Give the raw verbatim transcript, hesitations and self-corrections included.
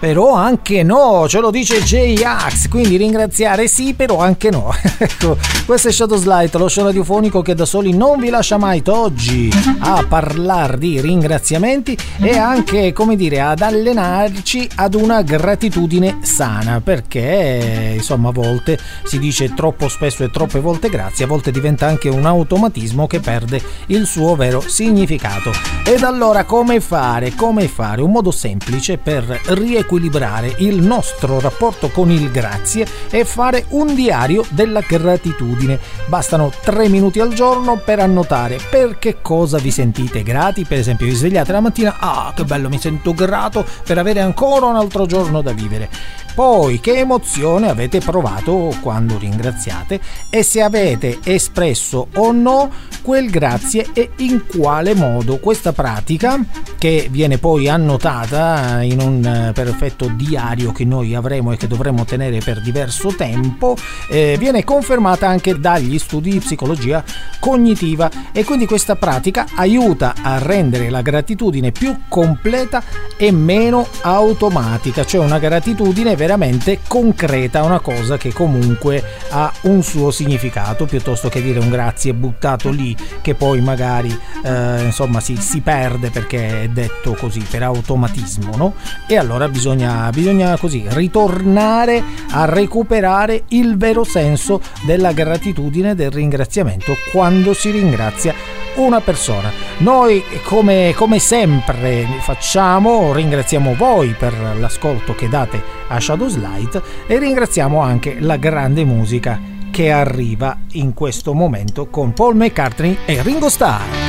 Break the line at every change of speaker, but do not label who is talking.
però anche no, ce lo dice J-Ax, quindi ringraziare sì, però anche no. Ecco, questo è Shadows Light, lo show radiofonico che da soli non vi lascia mai. Oggi a parlare di ringraziamenti e anche, come dire, ad allenarci ad una gratitudine sana, perché insomma a volte si dice troppo spesso e troppe volte grazie, a volte diventa anche un automatismo che perde il suo vero significato. Ed allora come fare? Come fare? Un modo semplice per riequilibrare il nostro rapporto con il grazie è fare un diario della gratitudine. Bastano tre minuti al giorno per annotare per che cosa vi sentite grati. Per esempio, vi svegliate la mattina, ah che bello, mi sento grato per avere ancora un altro giorno da vivere. Poi che emozione avete provato quando ringraziate e se avete espresso o no quel grazie e in quale modo. Questa pratica, che viene poi annotata in un perfetto diario che noi avremo e che dovremo tenere per diverso tempo, eh, viene confermata anche dagli studi di psicologia cognitiva, e quindi questa pratica aiuta a rendere la gratitudine più completa e meno automatica, cioè una gratitudine veramente concreta, una cosa che comunque ha un suo significato, piuttosto che dire un grazie buttato lì che poi magari eh, insomma si, si perde perché è detto così per automatismo, no? E allora bisogna, bisogna così ritornare a recuperare il vero senso della gratitudine, del ringraziamento quando si ringrazia una persona. Noi come, come sempre facciamo, ringraziamo voi per l'ascolto che date a Shadows Light e ringraziamo anche la grande musica che arriva in questo momento con Paul McCartney e Ringo Starr.